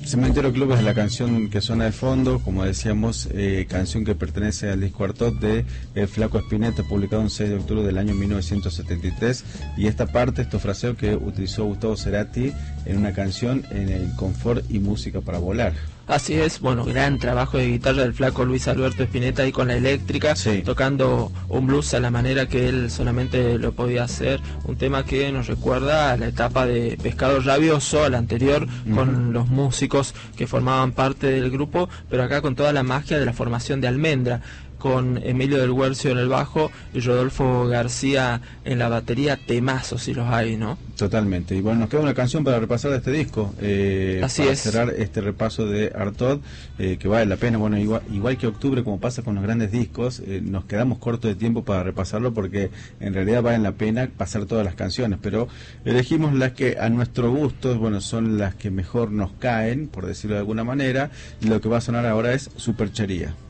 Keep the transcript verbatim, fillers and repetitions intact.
Cementerio Club es la canción que suena de fondo, como decíamos, eh, canción que pertenece al disco Artaud de El Flaco Spinetta, publicado el seis de octubre del año mil novecientos setenta y tres, y esta parte, estos fraseos que utilizó Gustavo Cerati en una canción en el Confort y Música para Volar. Así es, bueno, gran trabajo de guitarra del flaco Luis Alberto Spinetta ahí con la eléctrica, sí, tocando un blues a la manera que él solamente lo podía hacer, un tema que nos recuerda a la etapa de Pescado Rabioso, a la anterior, uh-huh, con los músicos que formaban parte del grupo, pero acá con toda la magia de la formación de Almendra, con Emilio del Guercio en el bajo y Rodolfo García en la batería. Temazos si los hay, ¿no? Totalmente. Y bueno, nos queda una canción para repasar de este disco, eh, Así para es. cerrar este repaso de Artaud, eh, que vale la pena. Bueno, igual, igual que octubre, como pasa con los grandes discos, eh, nos quedamos cortos de tiempo para repasarlo, porque en realidad valen la pena pasar todas las canciones, pero elegimos las que a nuestro gusto, bueno, son las que mejor nos caen, por decirlo de alguna manera, y lo que va a sonar ahora es Superchería.